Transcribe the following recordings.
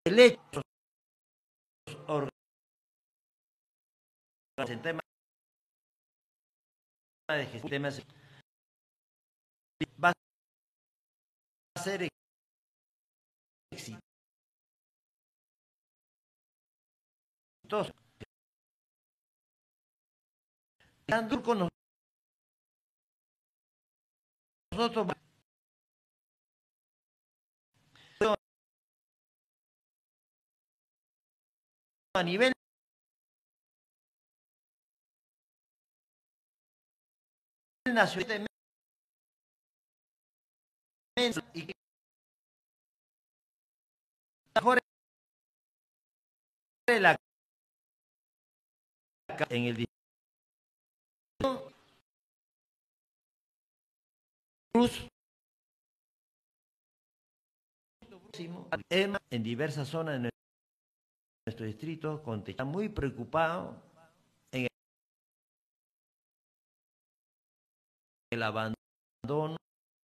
derechos en tema de gestión va a ser exitoso. Con nosotros a nivel nacional y que mejore la en el Cruz en diversas zonas de nuestro distrito, está muy preocupado en el abandono.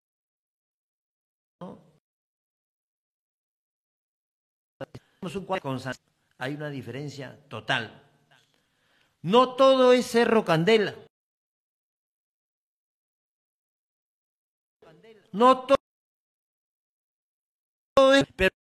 Hay una diferencia total. No todo es Cerro Candela. No todo es, pero